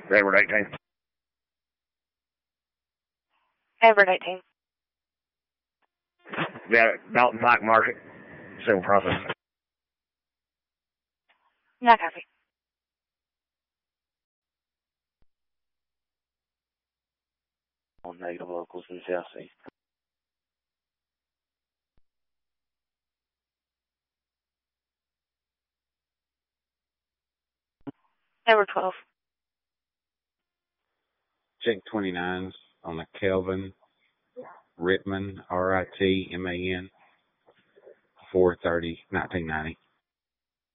Edward 18. Edward 18. Got it. Dalton Pike Market. Civil process. Not copy. On negative locals in Chelsea. Edward 12. Check 29s on the Kelvin Ritman, RITMAN, 4/30/1990.